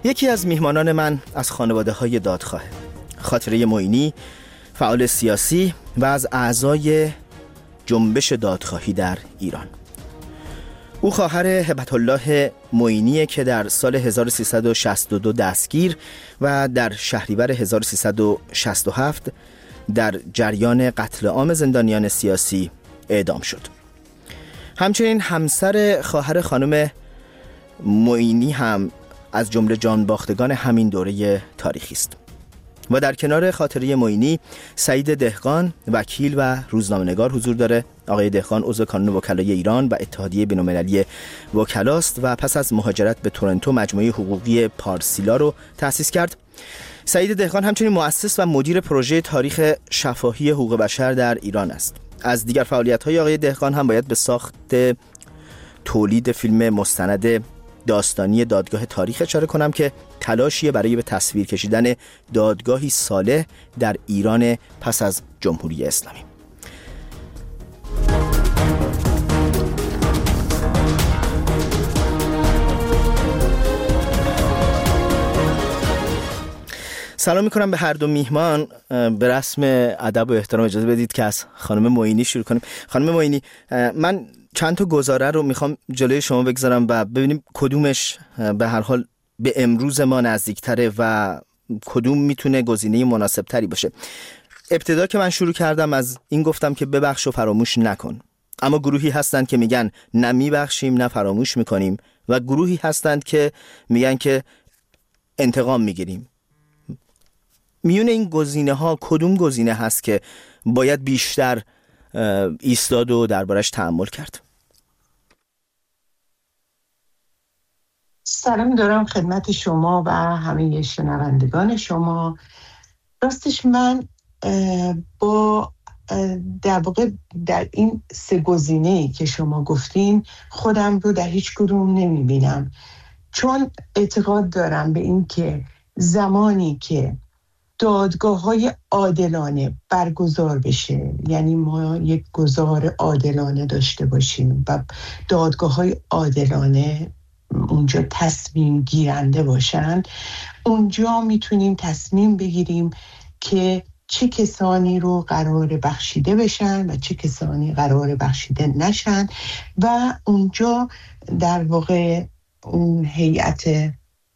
یکی از میهمانان من از خانواده‌های دادخواه، خاطره معینی، فعال سیاسی و از اعضای جنبش دادخواهی در ایران. او خواهر هبت الله معینی که در سال 1362 دستگیر و در شهریور 1367 در جریان قتل عام زندانیان سیاسی اعدام شد. همچنین همسر خواهر خانم معینی هم از جمله جانباختگان همین دوره تاریخی است. و در کنار خاطره معینی سعید دهقان وکیل و روزنامه‌نگار حضور داره. آقای دهقان عضو کانون وکلای ایران و اتحادیه بین‌المللی وکلاست و پس از مهاجرت به تورنتو مجموعه حقوقی پارسیلا رو تأسیس کرد. سعید دهقان همچنین مؤسس و مدیر پروژه تاریخ شفاهی حقوق بشر در ایران است. از دیگر فعالیت‌های آقای دهقان هم باید به ساخت تولید فیلم مستند داستانی دادگاه تاریخ اشاره کنم که تلاشیه برای به تصویر کشیدن دادگاهی صالح در ایران پس از جمهوری اسلامی. سلام میکنم به هر دو میهمان. به رسم ادب و احترام اجازه بدید که از خانم معینی شروع کنیم. خانم معینی، من چند تا گزاره رو میخوام جلوی شما بگذارم و ببینیم کدومش به هر حال به امروز ما نزدیکتره و کدوم میتونه گزینه مناسب تری باشه. ابتدا که من شروع کردم از این گفتم که ببخش و فراموش نکن، اما گروهی هستند که میگن نه میبخشیم نه فراموش میکنیم و گروهی هستند که میگن که انتقام میگیریم. میونه این گزینه ها کدوم گزینه هست که باید بیشتر ایستاد و دربارش تأمل کرد؟ سلام دارم خدمت شما و همه شنوندگان شما. راستش من با در واقع در این سه گزینه‌ای که شما گفتین خودم رو در هیچ کدوم نمیبینم، چون اعتقاد دارم به این که زمانی که دادگاه‌های عادلانه برگزار بشه، یعنی ما یک گزار عادلانه داشته باشیم و دادگاه‌های عادلانه اونجا تصمیم گیرنده باشند، اونجا میتونیم تصمیم بگیریم که چه کسانی رو قرار بخشیده بشن و چه کسانی قرار بخشیده نشن و اونجا در واقع اون هیئت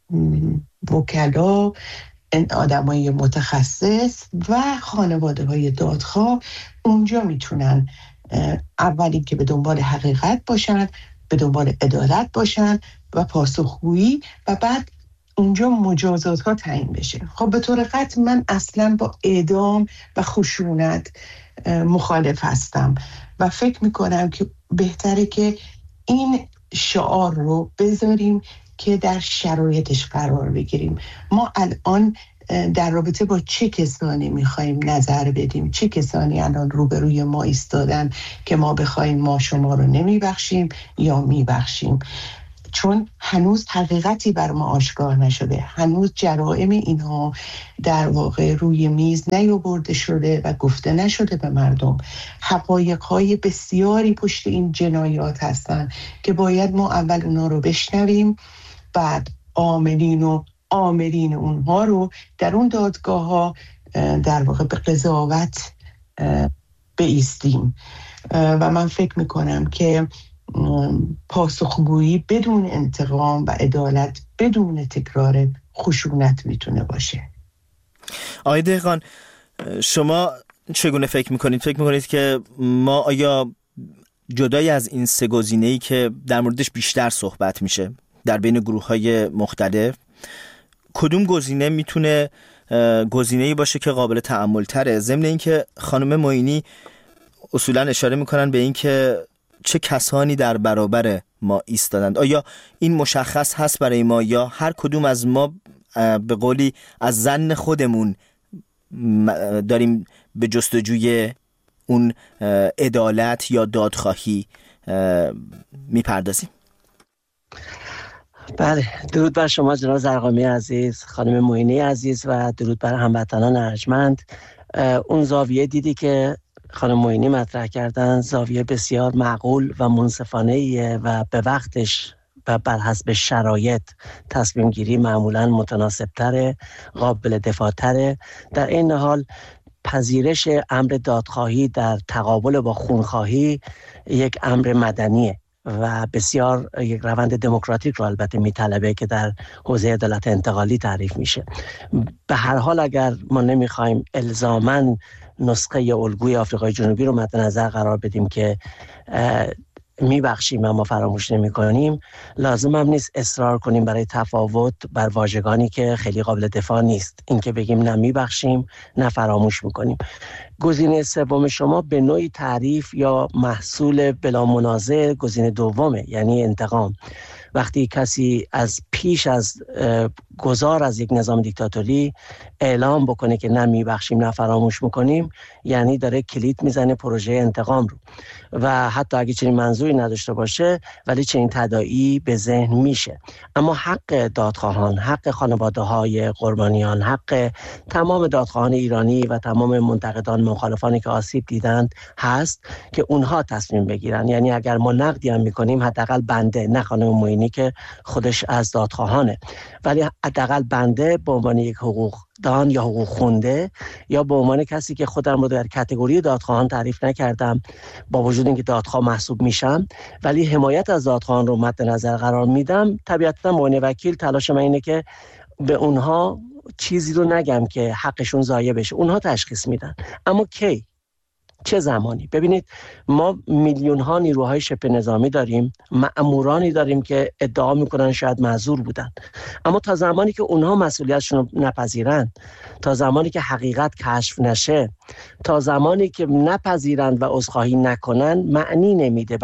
وکلا، آدمای متخصص و خانواده‌های دادخواه اونجا میتونن اولی که به دنبال حقیقت باشن، به دنبال عدالت باشن و پاسخگویی و بعد اونجا مجازات ها تعیین بشه. خب به طور قطع من اصلا با اعدام و خشونت مخالف هستم و فکر میکنم که بهتره که این شعار رو بذاریم که در شرایطش قرار بگیریم. ما الان در رابطه با چه کسانی میخواییم نظر بدیم، چه کسانی الان روبروی ما ایستادن که ما بخوایم ما شما رو نمیبخشیم یا میبخشیم، چون هنوز حقیقتی بر ما آشکار نشده، هنوز جرائم اینها در واقع روی میز نیاورده شده و گفته نشده به مردم. حقایق‌های بسیاری پشت این جنایات هستن که باید ما اول اونا رو بشنویم، بعد عاملین اونها رو در اون دادگاه ها در واقع به قضاوت بایستیم. و من فکر میکنم که پاسخگویی بدون انتقام و عدالت بدون تکرار خشونت میتونه باشه. آقای دهقان، شما چگونه فکر میکنید؟ فکر میکنید که ما آیا جدای از این سه گزینه‌ای که در موردش بیشتر صحبت میشه در بین گروه‌های مختلف، کدوم گزینه میتونه گزینه‌ای باشه که قابل تأمل تره؟ ضمن اینکه خانم معینی اصولا اشاره میکنن به این که چه کسانی در برابر ما ایستادند. آیا این مشخص هست برای ما یا هر کدوم از ما به قولی از ظن خودمون داریم به جستجوی اون عدالت یا دادخواهی میپردازیم؟ بله، درود بر شما جناب زرقامی عزیز، خانم معینی عزیز و درود بر هموطنان ارجمند. اون زاویه دیدی که خانم معینی مطرح کردن زاویه بسیار معقول و منصفانه ایه و به وقتش و بر حسب شرایط تصمیم گیری معمولا متناسب‌تره، قابل دفاع‌تره. در این حال پذیرش امر دادخواهی در تقابل با خونخواهی یک امر مدنیه و بسیار یک روند دموکراتیک رو البته میطلبه که در حوزه عدالت انتقالی تعریف میشه. به هر حال اگر ما نمیخوایم الزاماً نسخه الگوی آفریقای جنوبی رو مد نظر قرار بدیم که میبخشیم اما فراموش نمی کنیم، لازم هم نیست اصرار کنیم برای تفاوت بر واژگانی که خیلی قابل دفاع نیست. این که بگیم نه میبخشیم نه فراموش میکنیم. گزینه سوم شما به نوعی تعریف یا محصول بلا منازع گزینه دومه، یعنی انتقام. وقتی کسی از پیش از گذار از یک نظام دیکتاتوری اعلام بکنه که نه میبخشیم نه فراموش میکنیم، یعنی داره کلید میزنه پروژه انتقام رو و حتی اگه چنین منظوری نداشته باشه ولی چنین تداعی به ذهن میشه. اما حق دادخواهان، حق خانواده های قربانیان، حق تمام دادخواهان ایرانی و تمام منتقدان مخالفانی که آسیب دیدند هست که اونها تصمیم بگیرن. یعنی اگر ما نقدی هم میکنیم حداقل بنده، نه خانم معینی که خودش از دادخواهانه، ولی حداقل بنده به عنوان یک حقوق دان یا حقوق خونده یا به عنوان کسی که خودم رو در کاتگوری دادخواهان تعریف نکردم با وجود اینکه دادخواه محسوب میشم ولی حمایت از دادخواهان رو مد نظر قرار میدم، طبیعتاً به عنوان وکیل تلاش من اینه که به اونها چیزی رو نگم که حقشون ضایع بشه. اونها تشخیص میدن. اما کی؟ چه زمانی؟ ببینید ما میلیون ها نیروهای شبه نظامی داریم، مأمورانی داریم که ادعا میکنن شاید معذور بودن، اما تا زمانی که اونها مسئولیتشون رو نپذیرن، تا زمانی که حقیقت کشف نشه، تا زمانی که نپذیرند و عذرخواهی نکنن، معنی نمیده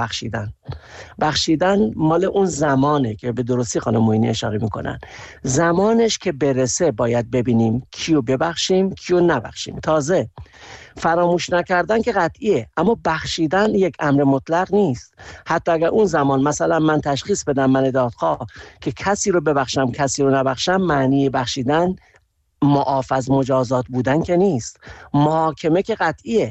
بخشیدن مال اون زمانه که به درستی خانم معینی اشاره میکنن. زمانش که برسه باید ببینیم کیو ببخشیم کیو نبخشیم. تازه فراموش نکردن که قطعیه، اما بخشیدن یک امر مطلق نیست. حتی اگر اون زمان مثلا من تشخیص بدم من دادخواه که کسی رو ببخشم کسی رو نبخشم، معنی بخشیدن معاف از مجازات بودن که نیست. محاکمه که قطعیه،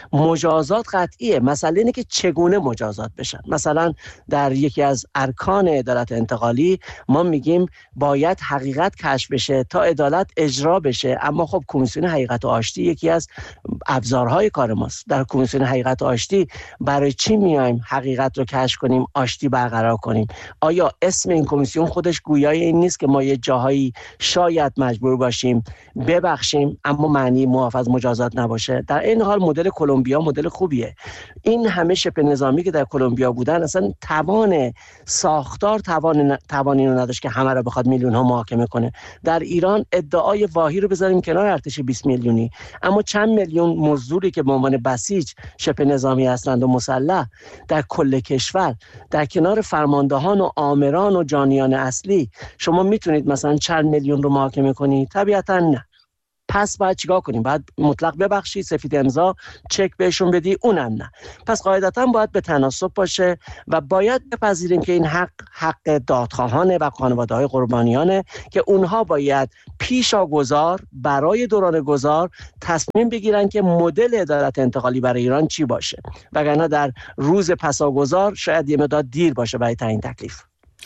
مجازات قطعیه. مسئله اینه که چگونه مجازات بشن. مثلا در یکی از ارکان عدالت انتقالی ما میگیم باید حقیقت کشف بشه تا عدالت اجرا بشه. اما خب کمیسیون حقیقت و آشتی یکی از ابزارهای کار ماست. در کمیسیون حقیقت و آشتی برای چی میایم حقیقت رو کشف کنیم، آشتی برقرار کنیم؟ آیا اسم این کمیسیون خودش گویای این نیست که ما یه جاهایی شاید مجبور باشیم ببخشیم اما معنی معاف از مجازات نباشه؟ در این حال مدل کلمبیا مدل خوبیه. این همه شبه نظامی که در کلمبیا بودن اصلا توان ساختار توانی رو نداشت که همه رو بخواد میلیون ها محاکمه کنه. در ایران ادعای واهی رو بذاریم کنار ارتش 20 میلیونی، اما چند میلیون مزدوری که به عنوان بسیج شبه نظامی هستند و مسلح در کل کشور، در کنار فرماندهان و آمران و جانیان اصلی، شما میتونید مثلا چند میلیون رو محاکمه کنی؟ طبیعتا نه. پس باید چیکار کنیم؟ باید مطلق ببخشی، سفید امضا چک بهشون بدی؟ اونم نه. پس قاعدتا باید به تناسب باشه و باید بپذیریم که این حق دادخواهانه و خانواده‌های قربانیانه که اونها باید پیشاگذار برای دوران گذار تصمیم بگیرن که مدل عدالت انتقالی برای ایران چی باشه، وگرنه در روز پساگذار شاید یه مقدار دیر باشه برای تعیین تکلیف.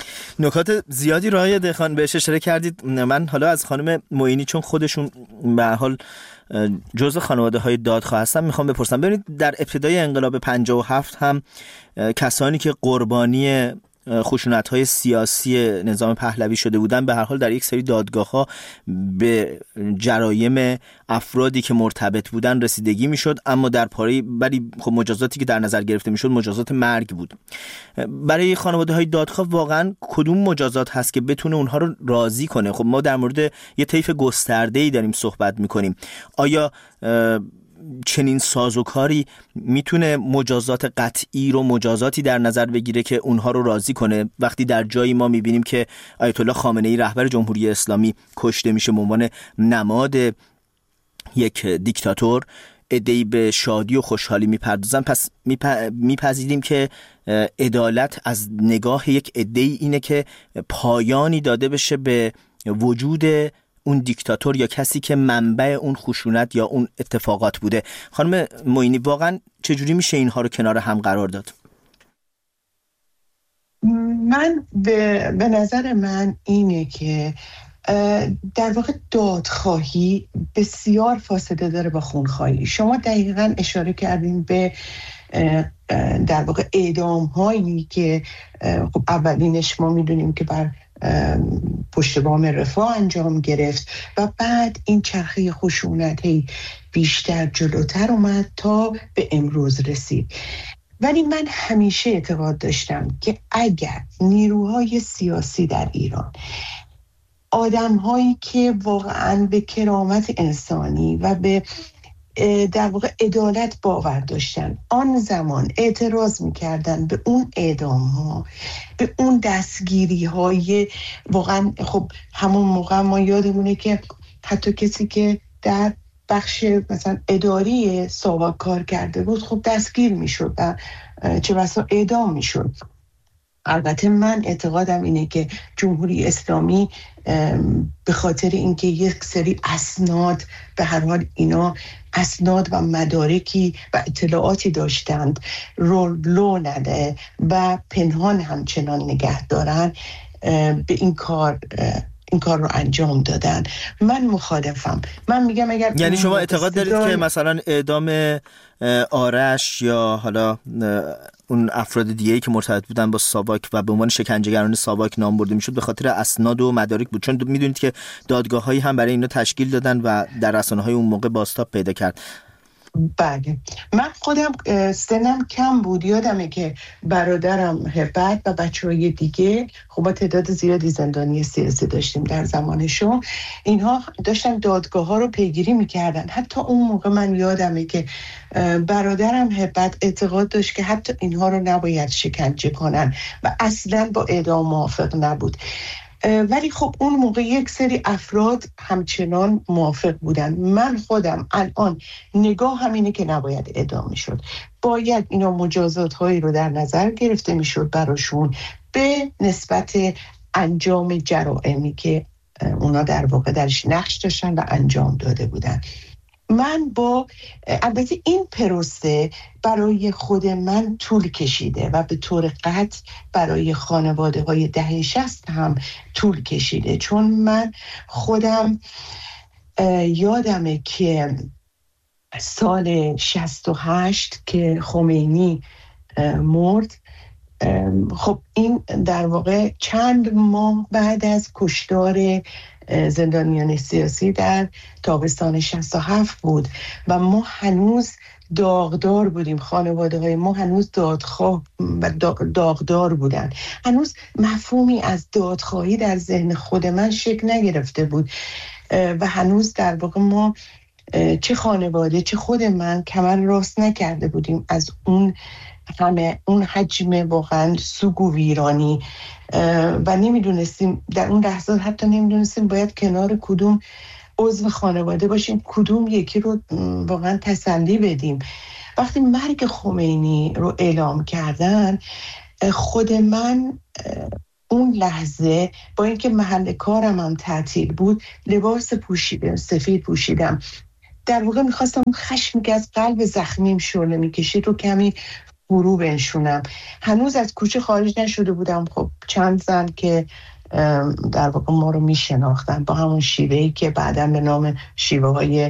نکات زیادی رو آقای دهخان بهش اشاره کردید. من حالا از خانم معینی چون خودشون به هر حال جزء خانواده های دادخواه هستن میخوام بپرسم. ببینید در ابتدای انقلاب 57 هم کسانی که قربانی خشونت‌های سیاسی نظام پهلوی شده بودن به هر حال در یک سری دادگاه‌ها به جرایم افرادی که مرتبط بودن رسیدگی میشد، اما در پاره ولی خب مجازاتی که در نظر گرفته میشد مجازات مرگ بود. برای خانواده‌های دادخواه واقعا کدوم مجازات هست که بتونه اونها رو راضی کنه؟ خب ما در مورد یه طیف گسترده‌ای داریم صحبت می‌کنیم. آیا چنین سازوکاری میتونه مجازات قطعی رو مجازاتی در نظر بگیره که اونها رو راضی کنه؟ وقتی در جایی ما میبینیم که آیت الله خامنه‌ای رهبر جمهوری اسلامی کشته میشه به عنوان نماد یک دیکتاتور، عده‌ای به شادی و خوشحالی میپردازن، پس میپذیریم که عدالت از نگاه یک عده‌ای اینه که پایانی داده بشه به وجود اون دیکتاتور یا کسی که منبع اون خشونت یا اون اتفاقات بوده. خانم معینی واقعا چجوری میشه اینها رو کنار هم قرار داد؟ من به نظر من اینه که در واقع دادخواهی بسیار فاصله داره با خونخواهی. شما دقیقاً اشاره کردین به در واقع اعدام هایی که خب اولینش ما میدونیم که بر پشت بام رفاه انجام گرفت و بعد این چرخه خشونتی بیشتر جلوتر اومد تا به امروز رسید. ولی من همیشه اعتقاد داشتم که اگر نیروهای سیاسی در ایران، آدم‌هایی که واقعاً به کرامت انسانی و به در واقع عدالت باور داشتن، آن زمان اعتراض می‌کردن به اون اعدام‌ها، به اون دستگیری‌های، واقعاً خب همون موقع ما یادمونه که حتی کسی که در بخش مثلا اداری ساواک کار کرده بود خب دستگیر میشد و چه بسا اعدام میشد. البته من اعتقادم اینه که جمهوری اسلامی به خاطر اینکه یک سری اسناد، به هر حال اینا اسناد و مدارکی و اطلاعاتی داشتند، لو نده و پنهان همچنان نگه دارن، به این کار رو انجام دادن. من مخالفم. من میگم اگر یعنی شما اعتقاد دارید که مثلا اعدام آرش یا حالا اون افراد دیگه‌ای که مرتبط بودن با ساواک و به عنوان شکنجهگران ساواک نام برده میشد به خاطر اسناد و مدارک بود، چون میدونید که دادگاه‌هایی هم برای اینا تشکیل دادن و در رسانه‌های اون موقع بازتاب پیدا کرد. بله، من خودم سنم کم بود، یادمه که برادرم هبت و بچه‌های دیگه خب تعداد زیادی زندانی سیاسی داشتیم در زمانشون، اینها داشتن دادگاه‌ها رو پیگیری می‌کردن. حتی اون موقع من یادمه که برادرم هبت اعتقاد داشت که حتی اینها رو نباید شکنجه کنن و اصلاً با اعدام موافق نبود. ولی خب اون موقع یک سری افراد همچنان موافق بودن. من خودم الان نگاه همینه که نباید اعدام میشد، باید اینا مجازات هایی رو در نظر گرفته میشد براشون به نسبت انجام جرائمی که اونا در واقع درش نقش داشتن و انجام داده بودن. من با البته این پروسه برای خود من طول کشیده و به طور قطع برای خانواده های دهه 60 هم طول کشیده، چون من خودم یادمه که سال 68 که خمینی مرد، خب این در واقع چند ماه بعد از کشتار زندانیان سیاسی در تابستان 67 بود و ما هنوز داغدار بودیم، خانواده های ما هنوز دادخواه و داغدار بودن، هنوز مفهومی از دادخواهی در ذهن خود من شکل نگرفته بود و هنوز در واقع ما چه خانواده چه خود من کمر راست نکرده بودیم از اون حجم واقعا سوگ و ویرانی و نمیدونستیم در اون لحظات، حتی نمیدونستیم باید کنار کدوم عضو خانواده باشیم، کدوم یکی رو واقعا تسلی بدیم. وقتی مرگ خمینی رو اعلام کردن، خود من اون لحظه با اینکه محل کارم هم تعطیل بود لباس سفید پوشیدم، در واقع میخواستم خشمی که از قلب زخمیم شعله میکشید رو کمی فرو بنشونم. هنوز از کوچه خارج نشده بودم. خب چند زن که در واقع ما رو میشناختن با همون شیوهی که بعداً به نام شیوه های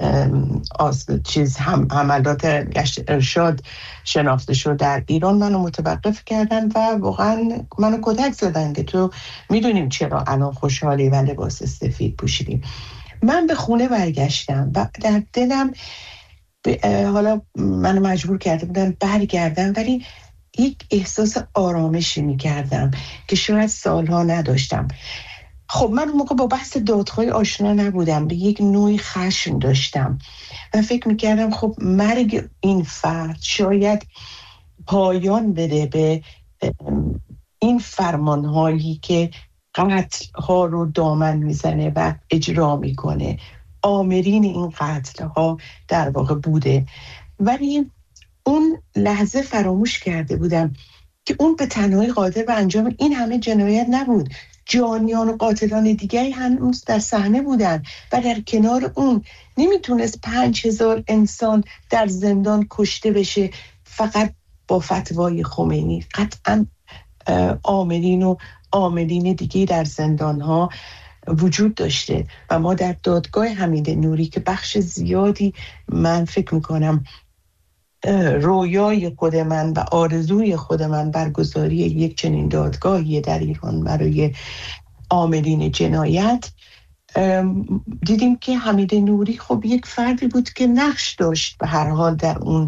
حملات گشت ارشاد شناخته شد در ایران، منو متوقف کردن و واقعا منو کتک زدن که تو میدونیم چرا الان خوشحالی و لباس سفید پوشیدیم. من به خونه برگشتم و در دلم حالا منو مجبور کرده بودن برگردم، ولی یک احساس آرامشی می‌کردم که شاید سالها نداشتم. خب من اون موقع با بحث دادخواهی آشنا نبودم، به یک نوعی خشم داشتم و فکر می‌کردم خب مرگ این فرد شاید پایان بده به این فرمان‌هایی که قتل ها رو دامن میزنه و اجرا میکنه. آمرین این قتل ها در واقع بوده، ولی اون لحظه فراموش کرده بودم که اون به تنهایی قادر به انجام این همه جنایت نبود. جانیان و قاتلان دیگری هنوز در صحنه بودن و در کنار اون نمیتونست 5000 انسان در زندان کشته بشه فقط با فتوای خمینی. قطعاً عاملین دیگه در زندان‌ها وجود داشته و ما در دادگاه حمید نوری که بخش زیادی من فکر میکنم رویای خود من و آرزوی خود من برگزاری یک چنین دادگاهی در ایران برای عاملین جنایت، دیدیم که حمید نوری خب یک فردی بود که نقش داشت به هر حال در اون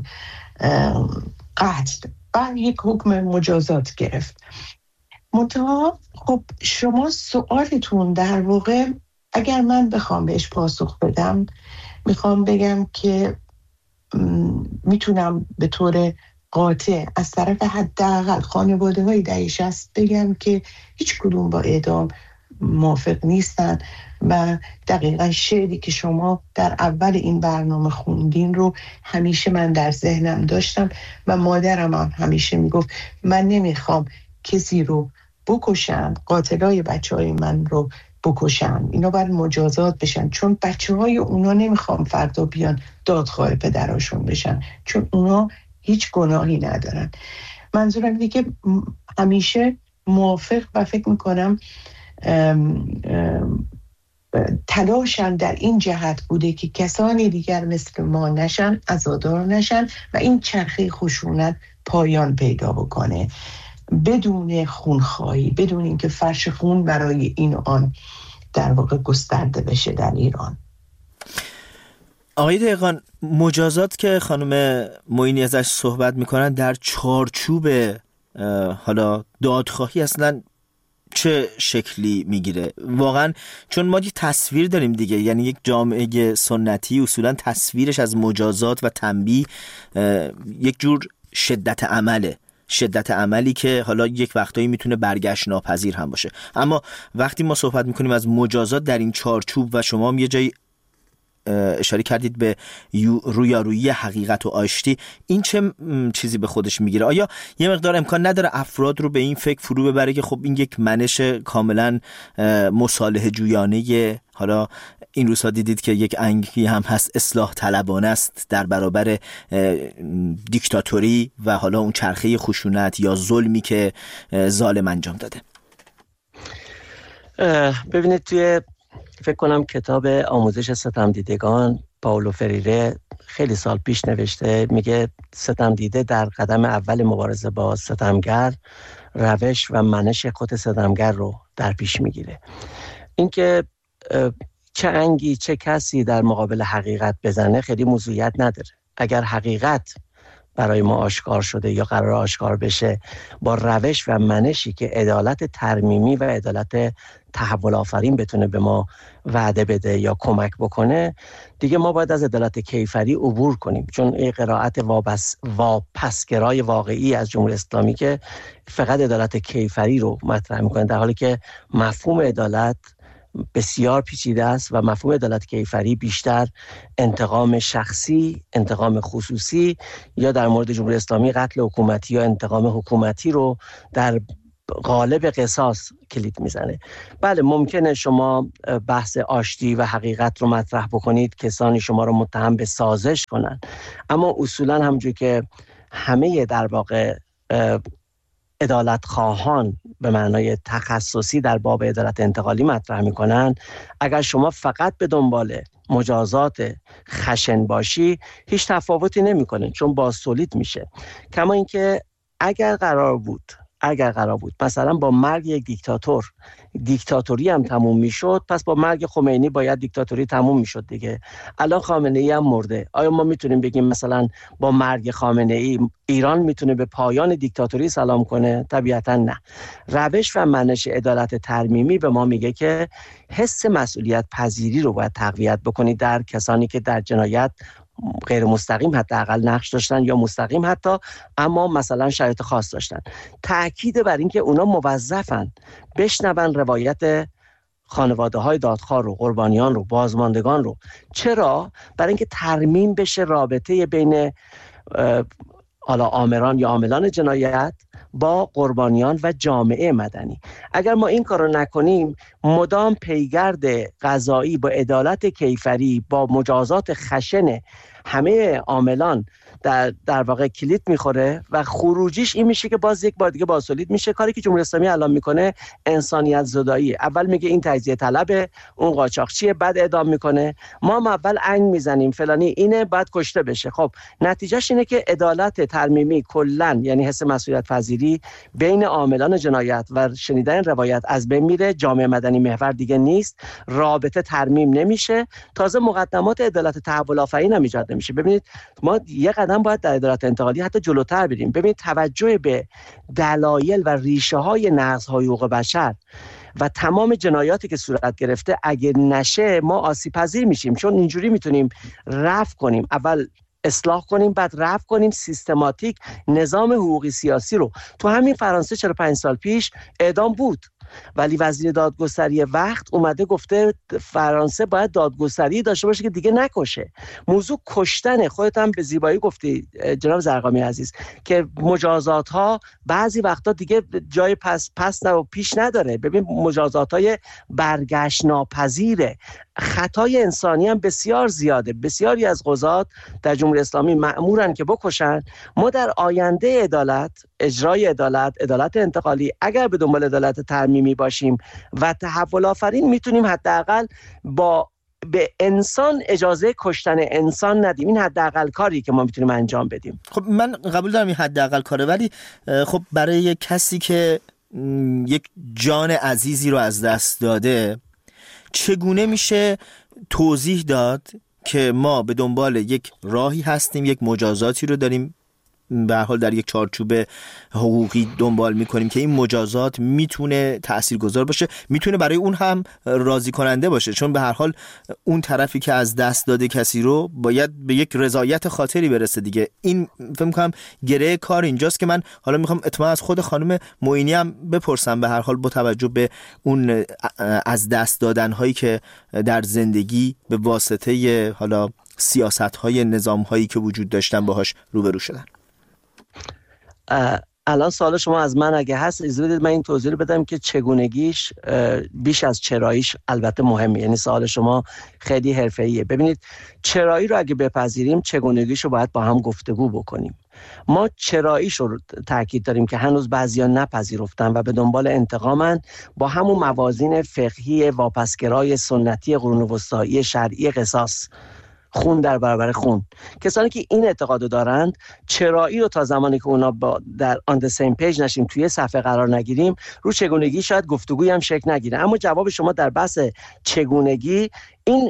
قتل و یک حکم مجازات گرفت. منتها خب شما سوالتون در واقع اگر من بخوام بهش پاسخ بدم، میخوام بگم که میتونم به طور قاطع از طرف حداقل خانواده‌های دهه 60 بگم که هیچ کدوم با اعدام موافق نیستن و دقیقاً شعری که شما در اول این برنامه خوندین رو همیشه من در ذهنم داشتم و مادرم هم همیشه میگفت من نمیخوام کسی رو بکشن، قاتلای بچه‌های من رو بکشن، اینا باید مجازات بشن، چون بچه‌های اونا نمیخوام فردا بیان دادخواه پدراشون بشن، چون اونا هیچ گناهی ندارن. منظورم اینه که همیشه موافق و فکر میکنم تلاشم در این جهت بوده که کسانی دیگر مثل ما نشن، عزادار نشن و این چرخه خشونت پایان پیدا بکنه بدون خونخواهی، بدون اینکه فرش خون برای این و آن در واقع گسترده بشه در ایران. آقای دهقان، مجازات که خانم معینی ازش صحبت میکنن در چارچوب حالا دادخواهی اصلا چه شکلی میگیره واقعا؟ چون ما یه تصویر داریم دیگه، یعنی یک جامعه سنتی اصولا تصویرش از مجازات و تنبیه یک جور شدت عملی که حالا یک وقتایی میتونه برگشت ناپذیر هم باشه. اما وقتی ما صحبت میکنیم از مجازات در این چارچوب و شما هم یه جایی اشاره کردید به رویارویی حقیقت و آشتی، این چه چیزی به خودش میگیره؟ آیا یه مقدار امکان نداره افراد رو به این فکر فرو ببره که خب این یک منش کاملا مصالحه جویانه، حالا این روزها دیدید که یک انگی هم هست اصلاح طلبانه است در برابر دیکتاتوری و حالا اون چرخه خشونت یا ظلمی که ظالم انجام داده؟ ببینید توی فکر کنم کتاب آموزش ستمدیدگان پائولو فریره خیلی سال پیش نوشته، میگه ستمدیده در قدم اول مبارزه با ستمگر روش و منش خود ستمگر رو در پیش میگیره. اینکه چه انگی چه کسی در مقابل حقیقت بزنه خیلی موضوعیت نداره. اگر حقیقت برای ما آشکار شده یا قرار آشکار بشه با روش و منشی که عدالت ترمیمی و عدالت تحول آفرین بتونه به ما وعده بده یا کمک بکنه، دیگه ما باید از عدالت کیفری عبور کنیم، چون این قرائت واپسگرای واقعی از جمهوری اسلامی که فقط عدالت کیفری رو مطرح میکنه، در حالی که مفهوم عدالت بسیار پیچیده است و مفهوم عدالت کیفری بیشتر انتقام شخصی، انتقام خصوصی یا در مورد جمهوری اسلامی قتل حکومتی یا انتقام حکومتی رو در قالب قصاص کلید میزنه. بله ممکنه شما بحث آشتی و حقیقت رو مطرح بکنید، کسانی شما رو متهم به سازش کنن، اما اصولا همونجور که همه در واقع عدالت خواهان به معنای تخصصی در باب عدالت انتقالی مطرح میکنن، اگر شما فقط به دنبال مجازات خشن باشی هیچ تفاوتی نمیکنه، چون بازتولید میشه. کما اینکه اگر قرار بود مثلا با مرگ یک دیکتاتوری هم تموم میشد، پس با مرگ خمینی باید دیکتاتوری تموم میشد دیگه. الان خامنه ای هم مرده، آیا ما میتونیم بگیم مثلا با مرگ خامنه ای ایران میتونه به پایان دیکتاتوری سلام کنه؟ طبیعتا نه. روش و منش عدالت ترمیمی به ما میگه که حس مسئولیت پذیری رو باید تقویت بکنید در کسانی که در جنایت غیر مستقیم حداقل نقش داشتن یا مستقیم حتی، اما مثلا شرایط خاص داشتن. تأکید بر این که اونا موظفن بشنون روایت خانواده های دادخواه رو، قربانیان رو، بازماندگان رو. چرا؟ برای اینکه ترمیم بشه رابطه بین حالا آمران یا عاملان جنایت با قربانیان و جامعه مدنی. اگر ما این کار رو نکنیم، مدام پیگرد قضایی با عدالت کیفری، با مجازات خشن همه عاملان در واقع کلید میخوره و خروجیش این میشه که باز یک بار دیگه بازتولید میشه. کاری که جمهوری اسلامی الان میکنه انسانیت زدایی. اول میگه این تجزیه طلبه، اون قاچاقچیه، بعد اعدام میکنه. ما اول انگ میزنیم فلانی اینه، بعد کشته بشه. خب نتیجهش اینه که عدالت ترمیمی کلا، یعنی حس مسئولیت پذیری بین عاملان جنایت و شنیدن روایت از بین میره. جامعه مدنی محور دیگه نیست، رابطه ترمیم نمیشه، تازه مقدمات عدالت تحول آفرین هم ایجاد نمیشه. ببینید ما یک قدم باید در عدالت انتقالی حتی جلوتر بریم. ببینید توجه به دلایل و ریشه های نقض‌های حقوق بشر و تمام جنایاتی که صورت گرفته اگه نشه ما آسیب پذیر میشیم، چون اینجوری میتونیم رفع کنیم، اول اصلاح کنیم بعد رفع کنیم سیستماتیک نظام حقوقی سیاسی رو. تو همین فرانسه 45 سال پیش اعدام بود، ولی وزیر دادگستری وقت اومده گفته فرانسه باید دادگستری داشته باشه که دیگه نکشه. موضوع کشتنه. خودت هم به زیبایی گفتی جناب زرقامی عزیز که مجازات ها بعضی وقتا دیگه جای پس و پیش نداره. ببین مجازات های برگشت ناپذیره. خطای انسانی هم بسیار زیاده. بسیاری از قضات در جمهوری اسلامی مأمورن که بکشن. ما در آینده عدالت، اجرای عدالت انتقالی، اگر به دنبال عدالت ترمیمی باشیم و تحول آفرین، میتونیم حداقل به انسان اجازه کشتن انسان ندیم. این حداقل کاری که ما میتونیم انجام بدیم. خب من قبول دارم این حداقل کاره، ولی خب برای کسی که یک جان عزیزی رو از دست داده چگونه میشه توضیح داد که ما به دنبال یک راهی هستیم، یک مجازاتی رو داریم به هر حال در یک چارچوب حقوقی دنبال میکنیم که این مجازات میتونه تاثیرگذار باشه، میتونه برای اون هم راضی کننده باشه، چون به هر حال اون طرفی که از دست داده کسی رو باید به یک رضایت خاطری برسه دیگه. این فکر می‌کنم گره کار اینجاست که من حالا میخوام اطمینان از خود خانم معینی هم بپرسم، به هر حال با توجه به اون از دست دادن هایی که در زندگی به واسطه حالا سیاست های نظام هایی که وجود داشتن باهاش روبرو شدن. الان سوال شما از من اگه هست اجازه بدید من این توضیح رو بدم که چگونگیش بیش از چراییش البته مهمه. یعنی سوال شما خیلی حرفه‌ایه. ببینید چرایی رو اگه بپذیریم چگونگیش رو باید با هم گفتگو بکنیم. ما چراییش رو تاکید داریم که هنوز بعضیا نپذیرفتن و به دنبال انتقامن با همون موازین فقهی واپسگرای سنتی قرون وسطایی شرعی قصاص، خون در برابر خون. کسانی که این اعتقادو دارند چرایی رو تا زمانی که اونا در آن د سیم پیج نشیم، توی صفحه قرار نگیریم، رو چگونگی شاید گفتگویی هم شکل نگیره. اما جواب شما در بحث چگونگی این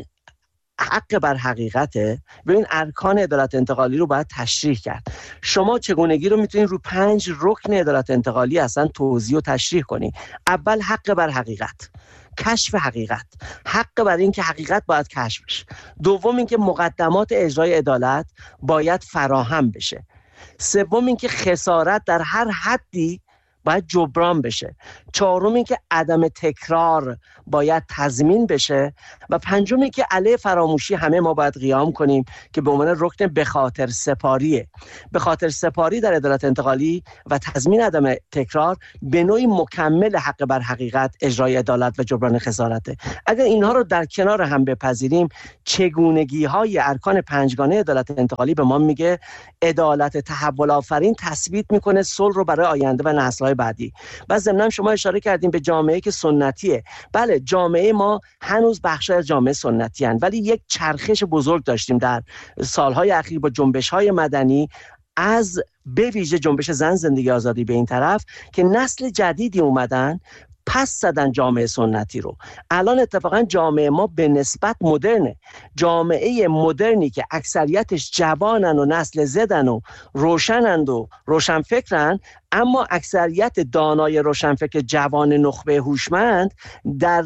حق بر حقیقته. ببین ارکان عدالت انتقالی رو باید تشریح کرد. شما چگونگی رو میتونید رو 5 رکن عدالت انتقالی اصلا توضیح و تشریح کنی. اول حق بر حقیقت، کشف حقیقت، حق بر این که حقیقت باید کشف بشه. دوم این که مقدمات اجرای عدالت باید فراهم بشه. سوم این که خسارت در هر حدی باید جبران بشه. چهارم این که عدم تکرار باید تضمین بشه و پنجم این که علیه فراموشی همه ما باید قیام کنیم که به عنوان رکن به خاطر سپاریه. به خاطر سپاری در عدالت انتقالی و تضمین عدم تکرار به نوعی مکمل حق بر حقیقت، اجرای عدالت و جبران خسارته. اگر اینها رو در کنار هم بپذیریم، چگونگی های ارکان پنجگانه عدالت انتقالی به ما میگه عدالت تحول آفرین تثبیت میکنه صلح رو برای آینده و نسل‌های بعدی. و ضمن شما اشاره کردیم به جامعه که سنتیه. بله، جامعه ما هنوز بخشی از جامعه سنتی هستند، ولی یک چرخش بزرگ داشتیم در سالهای اخیر با جنبش‌های مدنی، از به ویژه جنبش زن زندگی آزادی به این طرف که نسل جدیدی اومدن پس زدن جامعه سنتی رو. الان اتفاقا جامعه ما به نسبت مدرنه. جامعه مدرنی که اکثریتش جوانن و نسل زدن و روشنند و روشنفکرن، اما اکثریت دانای روشنفکر جوان نخبه هوشمند در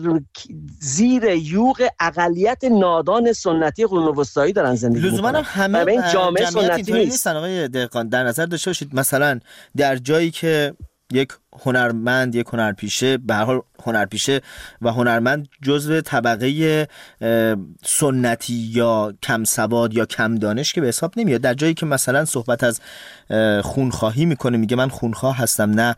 زیر یوغ اقلیت نادان سنتی قرون وسطایی دارن زندگی میکنن. لزوما همه جامعه سنتی نیستن. آقای دهقان در نظر داشته باشید مثلا در جایی که یک هنرمند، یک هنرپیشه، به هر حال هنرپیشه و هنرمند جزو طبقه سنتی یا کم سواد یا کم دانش که به حساب نمیاد. در جایی که مثلا صحبت از خونخواهی میکنه، میگه من خونخواه هستم نه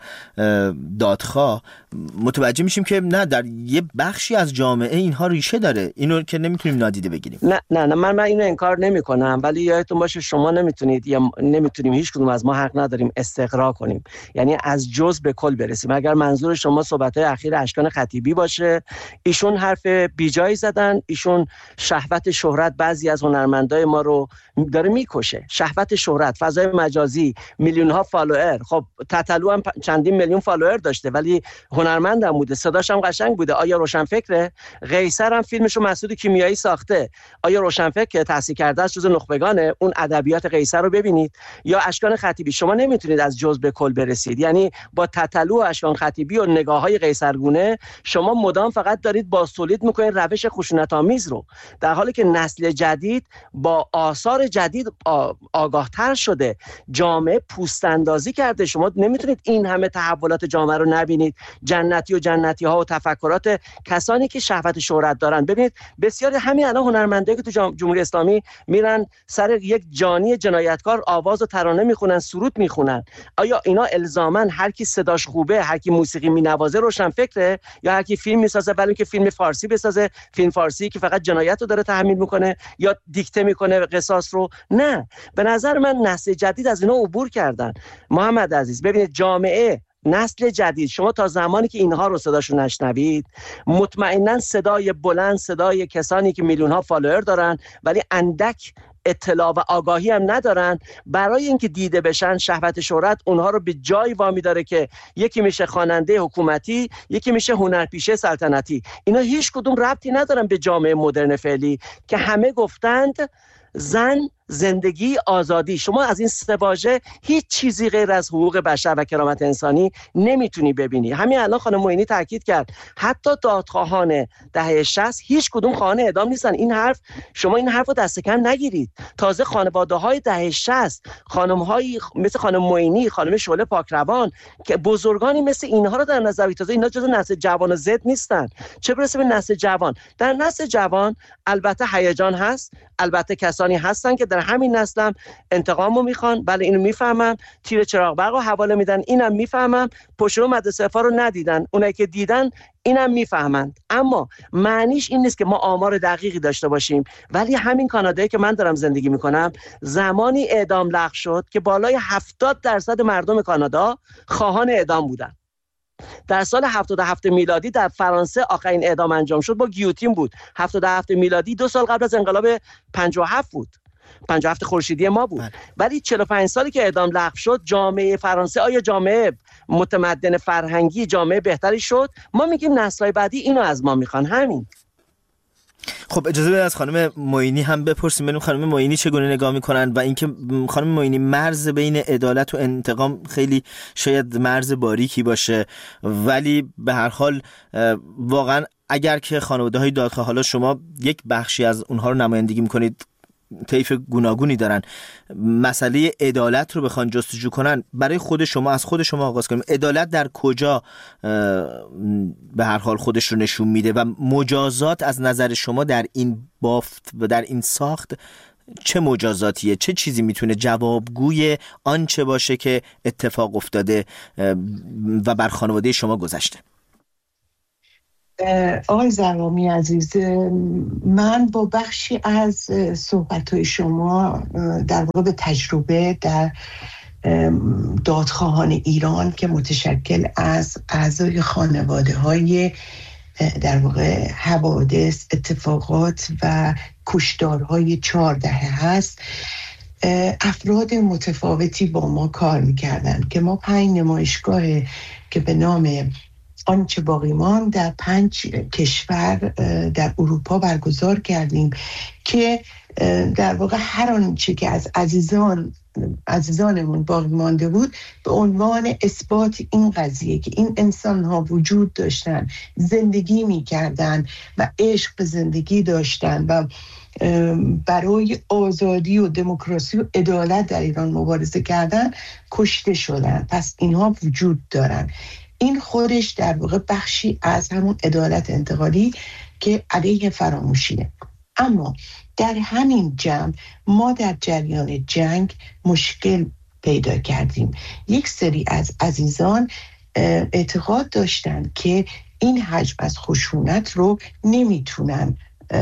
دادخواه، متوجه میشیم که نه، در یه بخشی از جامعه اینها ریشه داره، اینو که نمیتونیم نادیده بگیریم. نه من اینو انکار نمیکنم، ولی یادتون باشه شما نمیتونید یا نمیتونیم، هیچ کدوم از ما حق نداریم استقرا کنیم، یعنی از جزء به کل برسیم. اگر منظور شما صحبت‌های اخیر اشکان خطیبی باشه، ایشون حرف بیجایی زدن، ایشون شهوت شهرت بعضی از هنرمندای ما رو داره میکشه. شهوت شهرت، فضای مجازی، میلیون ها فالوور. خب تتلو هم چندین میلیون فالوور داشته ولی هنرمند هم بوده، صداش هم قشنگ بوده. آیا روشنفکره؟ قیصر هم فیلمشو مسعود کیمیایی ساخته. آیا روشنفکر تحصیل کرده است، جزو نخبگانه؟ اون ادبیات قیصر رو ببینید. یا اشکان خطیبی، شما نمیتونید از جزء به کل برسید، یعنی با تتلو اشکان خطیبی و نگاه‌های قیصرگونه شما مدام فقط دارید باستولید میکنید روش خشونت‌آمیز رو، در حالی که نسل جدید با آثار جدید آگاهتر شده، جامعه پوست اندازی کرده. شما نمیتونید این همه تحولات جامعه رو نبینید، جنتی و جنتی ها و تفکرات کسانی که شهوت شهرت دارن. ببینید بسیاری همین الان هنرمندایی که تو جمهوری اسلامی میرن سر یک جانی جنایتکار آواز و ترانه میخونن، سرود میخونن، آیا اینا الزاما هر کی صداش خوبه، هر کی موسیقی مینوازه روشن فکره، یا هر کی فیلم میسازه ولی که فیلم فارسی بسازه، فیلم فارسی که فقط جنایت رو داره تحمیل میکنه یا دیکته میکنه قصاص رو؟ نه، به نظر من نسل جدید از اینا عبور کردن. محمد عزیز ببینید، جامعه نسل جدید، شما تا زمانی که اینها رو صداشون نشنوید، مطمئنا صدای بلند، صدای کسانی که میلیون ها فالوور دارن ولی اندک اطلاع و آگاهی هم ندارن، برای اینکه دیده بشن، شهوت شهرت اونها رو به جای وامی داره که یکی میشه خواننده حکومتی، یکی میشه هنرپیشه سلطنتی. اینا هیچ کدوم ربطی ندارن به جامعه مدرن فعلی که همه گفتند زن، زندگی، آزادی. شما از این سه واژه هیچ چیزی غیر از حقوق بشر و کرامت انسانی نمیتونی ببینی. همین الان خانم معینی تاکید کرد حتی دادخواهان دهه 60 هیچ کدوم خواهان اعدام نیستن. این حرف، شما این حرف رو دست کم نگیرید. تازه خانواده‌های دهه 60، خانم‌هایی مثل خانم معینی، خانم شعله پاکروان که بزرگانی مثل اینها رو در نظر بگیرید، تازه اینا جزو نسل جوان و زد نیستن، چه برسه به نسل جوان. در نسل جوان البته هیجان هست، البته کسانی هستن که در همین نسلم انتقامو میخوان، بله اینو میفهمم، تیر چراغ برقو حواله میدن، اینم میفهمم، پشتو مدرسه فا رو ندیدن، اونایی که دیدن اینم میفهمند. اما معنیش این نیست که ما آمار دقیقی داشته باشیم. ولی همین کانادایی که من دارم زندگی میکنم، زمانی اعدام لغو شد که بالای 70% مردم کانادا خواهان اعدام بودن. در سال 77 میلادی در فرانسه آخرین اعدام انجام شد با گیوتین بود. 77 میلادی 2 سال قبل از انقلاب 57 بود، 57 خورشیدی ما بود. ولی 45 سالی که اعدام لغو شد، جامعه فرانسه آیا جامعه متمدن فرهنگی، جامعه بهتری شد؟ ما میگیم نسل‌های بعدی اینو از ما میخوان. همین. خب اجازه بدید از خانم معینی هم بپرسیم ببینیم خانم معینی چگونه نگاه میکنن و اینکه خانم معینی مرز بین عدالت و انتقام خیلی شاید مرز باریکی باشه، ولی به هر حال واقعا اگر که خانواده‌های دادخواه، حالا شما یک بخشی از اونها رو نمایندگی میکنید، طیف گوناگونی دارن، مسئله عدالت رو بخوان جستجو کنن، برای خود شما، از خود شما آغاز کنیم، عدالت در کجا به هر حال خودش رو نشون میده و مجازات از نظر شما در این بافت و در این ساخت چه مجازاتیه؟ چه چیزی میتونه جوابگوی آنچه باشه که اتفاق افتاده و بر خانواده شما گذشته؟ آقای زرامی عزیز، من با بخشی از صحبت‌های شما در واقع به تجربه در دادخواهان ایران که متشکل از اعضای خانواده‌های در واقع حوادث، اتفاقات و کشتارهای 4 دهه هست، افراد متفاوتی با ما کار می‌کردن که ما 5 نمایشگاه که به نام آنچه باقی ماند در 5 کشور در اروپا برگزار کردیم که در واقع هر آنچه که از عزیزانمون باقی مانده بود به عنوان اثبات این قضیه که این انسان‌ها وجود داشتن، زندگی می‌کردن و عشق به زندگی داشتن و برای آزادی و دموکراسی و عدالت در ایران مبارزه کردن، کشته شدن. پس اینها وجود دارن. این خودش در واقع بخشی از همون عدالت انتقالی که علیه فراموشیه. اما در همین جمع ما در جریان جنگ مشکل پیدا کردیم. یک سری از عزیزان اعتقاد داشتن که این حجم از خشونت رو نمیتونن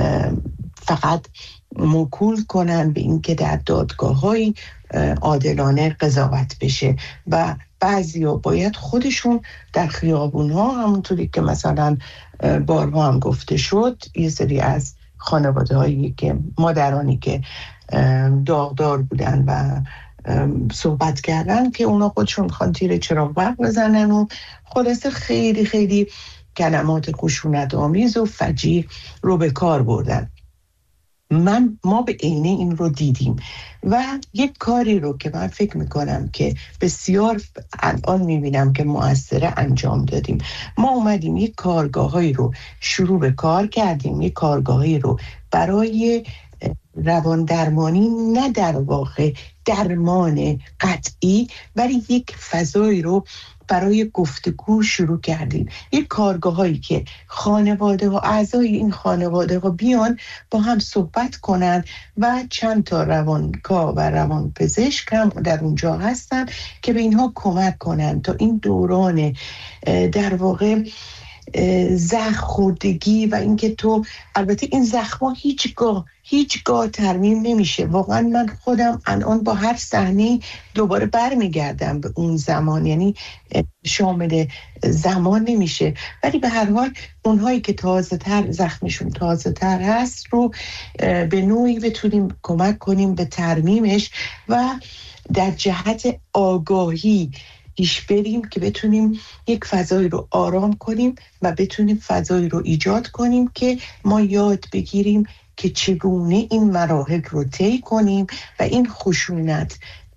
فقط موکول کنن به اینکه در دادگاه‌های عادلانه قضاوت بشه و بعضیا باید خودشون در خیابون‌ها، همونطوری که مثلا بارها هم گفته شد، یه سری از خانواده‌هایی که مادرانی که داغدار بودن و صحبت کردن که اونا خودشون میخوان تیر چراغ برق بزنن و خلاصه خیلی خیلی کلمات خشونت آمیز و فجیع رو به کار بردن. ما به عینه این رو دیدیم و یک کاری رو که من فکر میکنم که بسیار الان میبینم که مؤثره انجام دادیم. ما اومدیم یک کارگاهایی رو شروع به کار کردیم، یک کارگاهایی رو برای روان درمانی، نه در واقع درمان قطعی، ولی یک فضایی رو برای گفتگو شروع کردیم. یک کارگاهایی که خانواده ها، اعضای این خانواده ها بیان با هم صحبت کنن و چند تا روانکاو و روانپزشک هم در اونجا هستن که به اینها کمک کنن تا این دوران در واقع زخم خوردگی و اینکه تو، البته این زخم‌ها هیچگاه ترمیم نمیشه. واقعا من خودم الان با هر صحنه دوباره برمیگردم به اون زمان، یعنی شامل زمان نمیشه، ولی به هر حال اونهایی که تازه‌تر زخمشون تازه‌تر هست رو به نوعی بتونیم کمک کنیم به ترمیمش و در جهت آگاهی پیش بریم که بتونیم یک فضایی رو آرام کنیم و بتونیم فضایی رو ایجاد کنیم که ما یاد بگیریم که چگونه این مراحل رو طی کنیم و این خشونت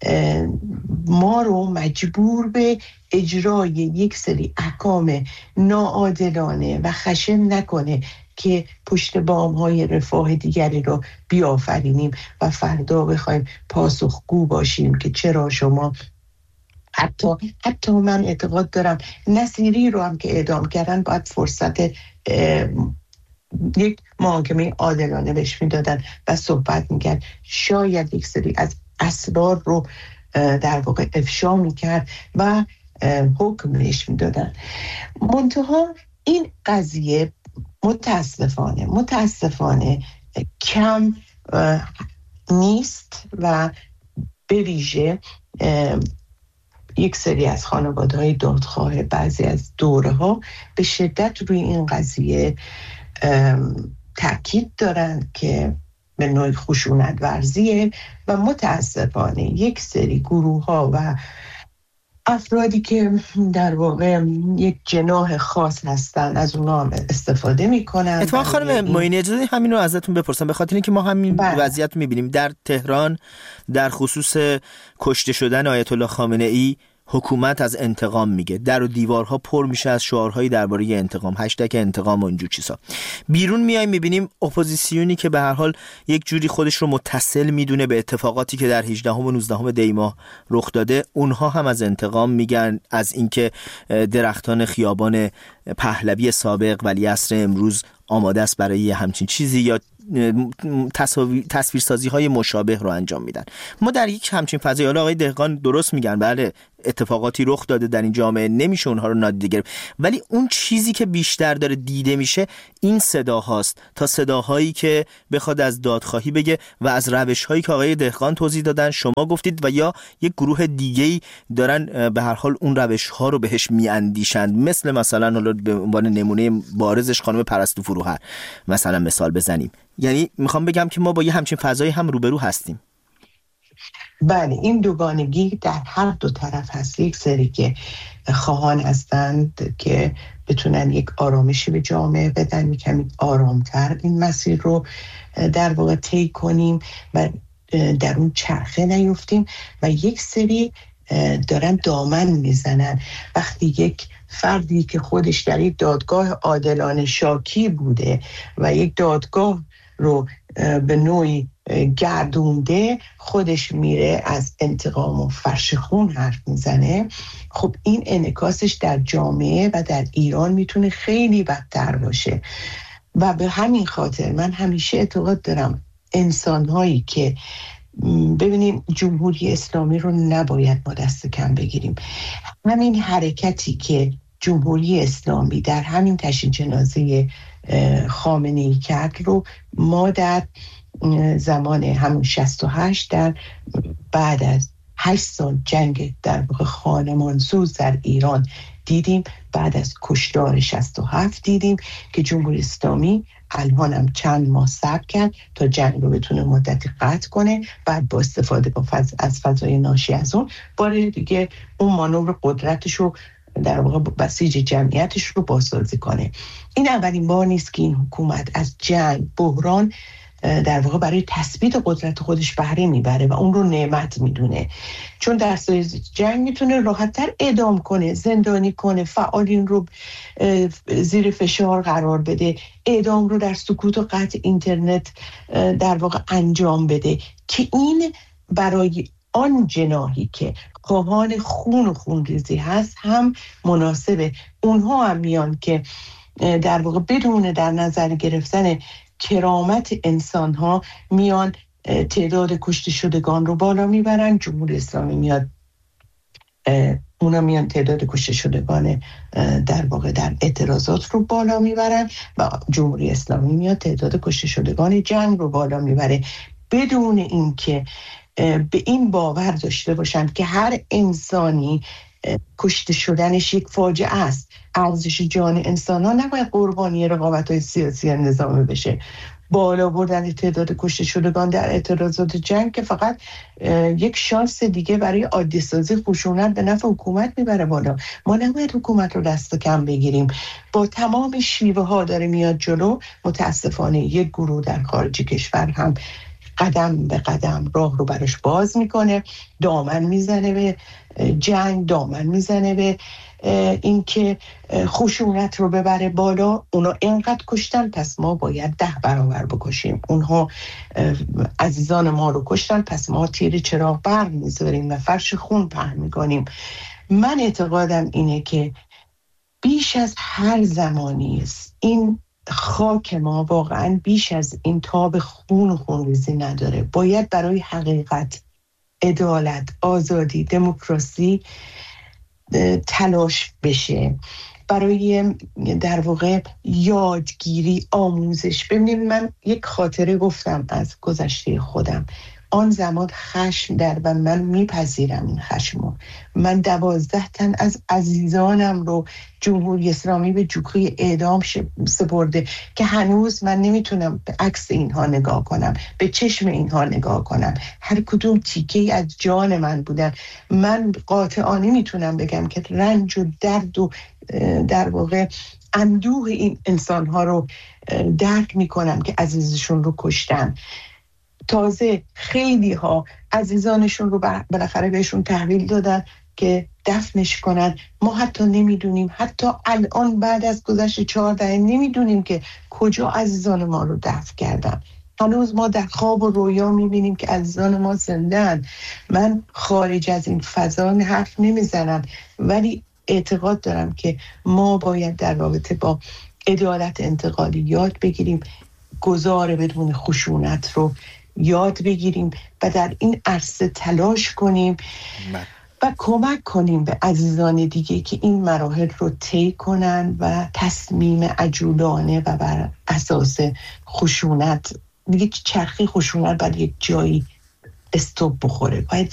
ما رو مجبور به اجرای یک سری احکام ناعادلانه و خشن نکنه که پشت بام‌های رفاه دیگری رو بیافرینیم و فردا بخوایم پاسخگو باشیم که چرا شما حتی من اعتقاد دارم نصیری رو هم که اعدام کردن باید فرصت یک محاکمه عادلانه بهش میدادن و صحبت میکرد، شاید یک سری از اسرار رو در واقع افشا میکرد و حکمش میدادن. منتها این قضیه متاسفانه کم نیست و به ویژه یک سری از خانواده‌های دادخواه بعضی از دوره‌ها به شدت روی این قضیه تاکید دارند که به نوعی خشونت ورزیه و متاسفانه یک سری گروه‌ها و افرادی که در واقع یک جناح خاص هستن از اونا هم استفاده میکنن. اتفاقا خانم معینی اجازه همین رو ازتون بپرسم، به خاطر اینکه ما همین وضعیت میبینیم در تهران در خصوص کشته شدن آیت الله خامنه ای. حکومت از انتقام میگه، در و دیوارها پر میشه از شعارهایی درباره انتقام، هشتگ انتقام و اینجور چیزا. بیرون میایم میبینیم اپوزیسیونی که به هر حال یک جوری خودش رو متصل میدونه به اتفاقاتی که در 18 و 19 دی ماه رخ داده، اونها هم از انتقام میگن، از اینکه درختان خیابان پهلوی سابق ولیعصر امروز آماده است برای همچین چیزی یا تصویرسازی های مشابه رو انجام میدن. ما در یک همچین فضایی، حالا آقای دهقان درست میگن، بله اتفاقاتی رخ داده در این جامعه، نمیشه اونها رو نادیده گرفت، ولی اون چیزی که بیشتر داره دیده میشه این صداهاست تا صداهایی که بخواد از دادخواهی بگه و از روش‌هایی که آقای دهقان توضیح دادن، شما گفتید، و یا یک گروه دیگه‌ای دارن به هر حال اون روش‌ها رو بهش میاندیشند، مثلا حالا به عنوان نمونه بارزش خانم پرستو فروهر مثلا مثال بزنیم. یعنی میخوام بگم که ما با یه همچین فضایی هم روبرو هستیم. بله، این دوگانگی در هر دو طرف هست. یک سری که خواهان هستند که بتونن یک آرامشی به جامعه بدن، کمی آرامتر این مسیر رو در واقع طی کنیم و در اون چرخه نیفتیم، و یک سری دارن دامن میزنن. وقتی یک فردی که خودش در یک دادگاه عادلانه شاکی بوده و یک دادگاه رو به نوعی گردونده خودش میره از انتقام و فرش خون حرف میزنه، خب این انعکاسش در جامعه و در ایران میتونه خیلی بدتر باشه. و به همین خاطر من همیشه اعتقاد دارم انسانهایی که ببینیم جمهوری اسلامی رو نباید ما دست کم بگیریم. همین حرکتی که جمهوری اسلامی در همین تشییع جنازه خامنه‌ای کرد رو ما در زمان همون 68 در بعد از 8 سال جنگ در واقع خانمانسوز در ایران دیدیم. بعد از کشتار 67 دیدیم که جمهوری اسلامی الان هم چند ماه صبر کرد تا جنگ رو بتونه مدتی قطع کنه، بعد با استفاده از فضای ناشی از اون بار دیگه اون مانور قدرتش رو در واقع بسیج جمعیتش رو بازسازی کنه. این اولین بار نیست که این حکومت از جنگ، بحران در واقع برای تثبیت قدرت خودش بهره میبره و اون رو نعمت میدونه، چون در صورت جنگ میتونه راحت‌تر اعدام کنه، زندانی کنه، فعالین رو زیر فشار قرار بده، اعدام رو در سکوت و قطع اینترنت در واقع انجام بده که این برای آن جناحی که خواهان خون و خونریزی هست هم مناسبه. اونها هم میان که در واقع بدون در نظر گرفتن کرامت انسان ها میان تعداد کشته شدگان رو بالا میبرن. جمهوری اسلامی میاد اونا میان تعداد کشته شدگان در واقع در اعتراضات رو بالا میبرن و جمهوری اسلامی میاد تعداد کشته شدگان جنگ رو بالا میبره، بدون اینکه به این باور داشته باشند که هر انسانی کشته شدنش یک فاجعه است. ارزش جان انسان ها نباید قربانی رقابت‌های سیاسی نظامی بشه. بالا بردن تعداد کشته شدگان در اعتراضات جنگ که فقط یک شانس دیگه برای عادی سازی خشونت به نفع حکومت میبره بالا. ما نباید حکومت رو دست کم بگیریم. با تمام شیوه ها داره میاد جلو. متاسفانه یک گروه در خارج کشور هم قدم به قدم راه رو براش باز میکنه، دامن میزنه به جنگ، دامن میزنه به اینکه خشونت رو ببره بالا. اونا اینقدر کشتن پس ما باید 10 برابر بکشیم. اونها عزیزان ما رو کشتن پس ما تیر چراغ برق میذاریم و فرش خون پهن میکنیم. من اعتقادم اینه که بیش از هر زمانی است این خاک ما واقعا بیش از این تاب خون و خونریزی نداره. باید برای حقیقت، عدالت، آزادی، دموکراسی تلاش بشه، برای در واقع یادگیری، آموزش. ببینید من یک خاطره گفتم از گذشته خودم. آن زمان خشم در و من میپذیرم این خشمو. من 12 تن از عزیزانم رو جمهوری اسلامی به جوخه اعدام سپرده که هنوز من نمیتونم به عکس اینها نگاه کنم، به چشم اینها نگاه کنم. هر کدوم تیکه‌ای از جان من بودن. من قاطعانه میتونم بگم که رنج و درد و در واقع اندوه این انسانها رو درک میکنم که عزیزشون رو کشتن. تازه خیلی ها عزیزانشون رو بالاخره بهشون تحویل دادن که دفنش کنن. ما حتی نمیدونیم، حتی الان بعد از گذشت 4 دهه نمیدونیم که کجا عزیزان ما رو دفن کردن. هنوز ما در خواب و رویا میبینیم که عزیزان ما زنده‌اند. من خارج از این فضا حرف نمیزنم، ولی اعتقاد دارم که ما باید در رابطه با عدالت انتقالی یاد بگیریم، گذار بدون خشونت رو یاد بگیریم و در این عرصه تلاش کنیم و کمک کنیم به عزیزان دیگه که این مراحل رو طی کنن و تصمیم عجولانه و بر اساس خشونت دیگه چرخی خشونت باید یک جایی استوب بخوره. باید